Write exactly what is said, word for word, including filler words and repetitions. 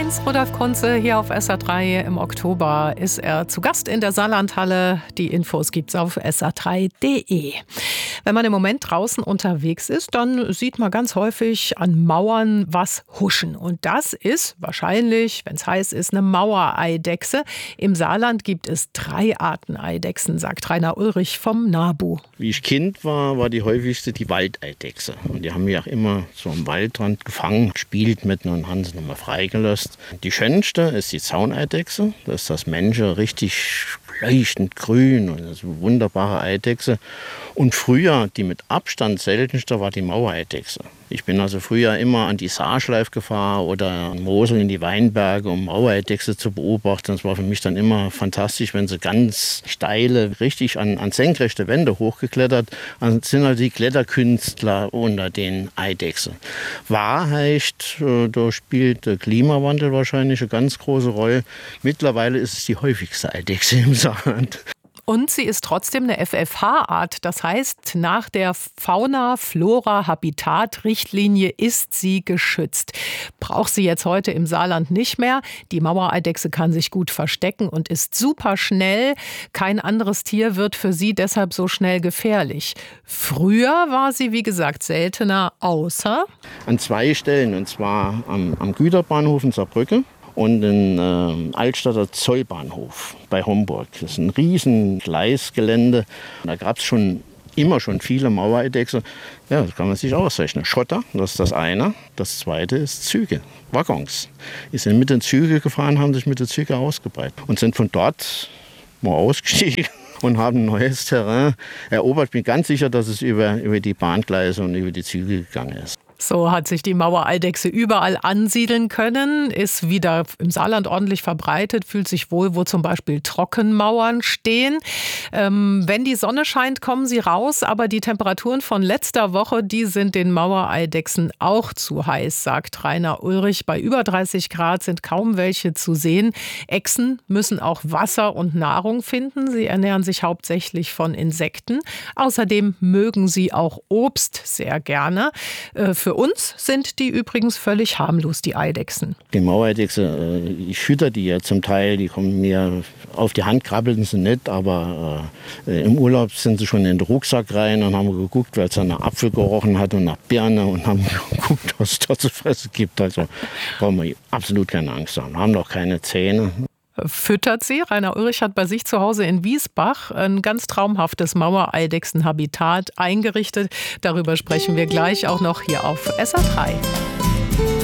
eins, Rudolf Kunze hier auf S R drei. Im Oktober ist er zu Gast in der Saarlandhalle. Die Infos gibt's auf S R drei punkt de. Wenn man im Moment draußen unterwegs ist, dann sieht man ganz häufig an Mauern was huschen. Und das ist wahrscheinlich, wenn es heiß ist, eine Mauereidechse. Im Saarland gibt es drei Arten Eidechsen, sagt Rainer Ulrich vom NABU. Wie ich Kind war, war die häufigste die Waldeidechse. Und die haben wir auch immer so am Waldrand gefangen, gespielt mit und haben sie nochmal freigelöst. Die schönste ist die Zauneidechse. Das ist das Männchen richtig leuchtend grün und das ist eine wunderbare Eidechse. Und früher, die mit Abstand seltenste, war die Mauereidechse. Ich bin also früher immer an die Saarschleif gefahren oder an Mosel in die Weinberge, um Mauereidechse zu beobachten. Das war für mich dann immer fantastisch, wenn sie ganz steile, richtig an, an senkrechte Wände hochgeklettert sind. Das sind also die Kletterkünstler unter den Eidechsen. Wahrheit, da spielt der Klimawandel wahrscheinlich eine ganz große Rolle. Mittlerweile ist es die häufigste Eidechse im Saarland. Und sie ist trotzdem eine F F H-Art. Das heißt, nach der Fauna-Flora-Habitat-Richtlinie ist sie geschützt. Braucht sie jetzt heute im Saarland nicht mehr. Die Mauereidechse kann sich gut verstecken und ist super schnell. Kein anderes Tier wird für sie deshalb so schnell gefährlich. Früher war sie, wie gesagt, seltener, außer an zwei Stellen, und zwar am, am Güterbahnhof in Saarbrücken und in äh, Altstadter Zollbahnhof bei Homburg. Das ist ein riesen Gleisgelände. Da gab es schon immer schon viele Mauereidechse. Ja, das kann man sich ausrechnen. Schotter, das ist das eine. Das zweite ist Züge, Waggons. Die sind mit den Zügen gefahren, haben sich mit den Zügen ausgebreitet und sind von dort mal ausgestiegen und haben ein neues Terrain erobert. Ich bin ganz sicher, dass es über, über die Bahngleise und über die Züge gegangen ist. So hat sich die Mauereidechse überall ansiedeln können, ist wieder im Saarland ordentlich verbreitet, fühlt sich wohl, wo zum Beispiel Trockenmauern stehen. Ähm, wenn die Sonne scheint, kommen sie raus, aber die Temperaturen von letzter Woche, die sind den Mauereidechsen auch zu heiß, sagt Rainer Ulrich. Bei über dreißig Grad sind kaum welche zu sehen. Echsen müssen auch Wasser und Nahrung finden. Sie ernähren sich hauptsächlich von Insekten. Außerdem mögen sie auch Obst sehr gerne. Äh, Für uns sind die übrigens völlig harmlos, die Eidechsen. Die Mauereidechse, ich fütter die ja zum Teil, die kommen mir auf die Hand, krabbeln sie nicht, aber äh, im Urlaub sind sie schon in den Rucksack rein und haben geguckt, weil es nach Apfel gerochen hat und nach Birne und haben geguckt, was es da zu fressen gibt. Also brauchen wir absolut keine Angst haben, haben doch keine Zähne. Füttert sie. Rainer Ulrich hat bei sich zu Hause in Wiesbach ein ganz traumhaftes Mauereidechsenhabitat eingerichtet. Darüber sprechen wir gleich auch noch hier auf S R drei.